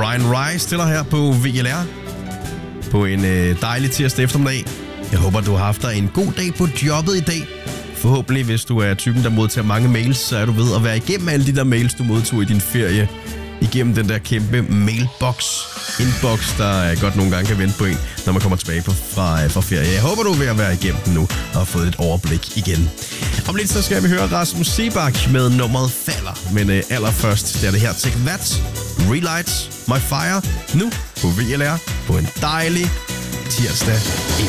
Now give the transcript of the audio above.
Brian Rice stiller her på VLR på en dejlig tirsdag eftermiddag. Jeg håber, du har haft dig en god dag på jobbet i dag. Forhåbentlig, hvis du er typen, der modtager mange mails, så er du ved at være igennem alle de der mails, du modtog i din ferie. Igennem den der kæmpe inbox, der godt nogle gange kan vente på en, når man kommer tilbage fra ferie. Jeg håber, du er ved at være igennem den nu og har fået et overblik igen. Om lidt så skal vi høre Rasmus Seebach med nummeret Falder. Men allerførst, der er det her Take That, Relight My Fire, nu på VLR på en dejlig tirsdag eftermiddag.